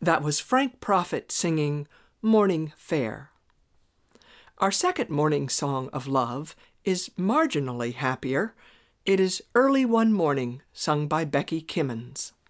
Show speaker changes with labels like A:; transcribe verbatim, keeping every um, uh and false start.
A: That was Frank Prophet singing Morning Fair. Our second morning song of love is marginally happier. It is Early One Morning, sung by Becky Kimmons.